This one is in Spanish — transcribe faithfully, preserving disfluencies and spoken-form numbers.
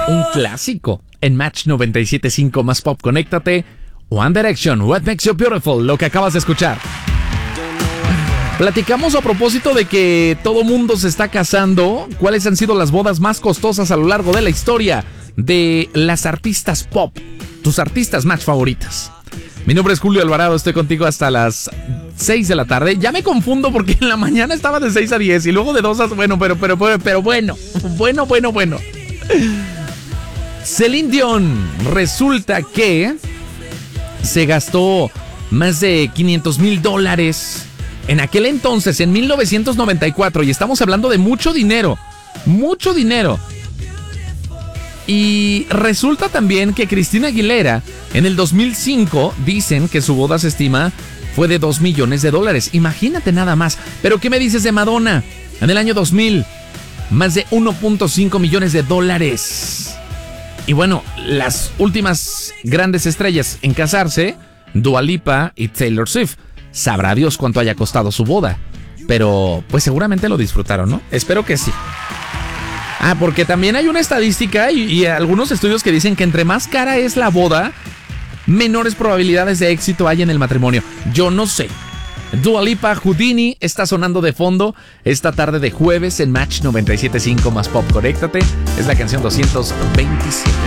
Un clásico en Match noventa y siete punto cinco más pop. Conéctate. One Direction, What Makes You Beautiful, lo que acabas de escuchar. Platicamos a propósito de que todo mundo se está casando. ¿Cuáles han sido las bodas más costosas a lo largo de la historia de las artistas pop? Tus artistas Match favoritas. Mi nombre es Julio Alvarado, estoy contigo hasta las seis de la tarde. Ya me confundo porque en la mañana estaba de seis a diez y luego de dos a... Bueno, pero, pero, pero, pero bueno, bueno, bueno, bueno. Celine Dion, resulta que se gastó más de quinientos mil dólares en aquel entonces, en mil novecientos noventa y cuatro, y estamos hablando de mucho dinero, mucho dinero. Y resulta también que Cristina Aguilera, en el dos mil cinco, dicen que su boda se estima fue de dos millones de dólares. Imagínate nada más. Pero ¿qué me dices de Madonna? En el año dos mil, más de uno punto cinco millones de dólares. Y bueno, las últimas grandes estrellas en casarse, Dua Lipa y Taylor Swift. Sabrá Dios cuánto haya costado su boda. Pero pues seguramente lo disfrutaron, ¿no? Espero que sí. Ah, porque también hay una estadística y, y algunos estudios que dicen que entre más cara es la boda, menores probabilidades de éxito hay en el matrimonio. Yo no sé. Dua Lipa, Houdini, está sonando de fondo esta tarde de jueves en Match noventa y siete punto cinco más pop. Conéctate, es la canción doscientos veintisiete.